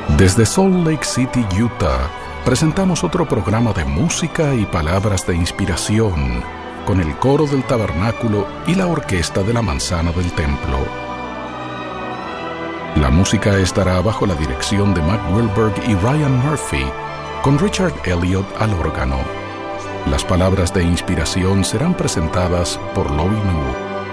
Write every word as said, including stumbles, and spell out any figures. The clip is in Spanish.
Desde Salt Lake City, Utah, presentamos otro programa de música y palabras de inspiración con el coro del tabernáculo y la orquesta de la manzana del templo. La música estará bajo la dirección de Mac Wilberg y Ryan Murphy, con Richard Elliott al órgano. Las palabras de inspiración serán presentadas por Loie Nu.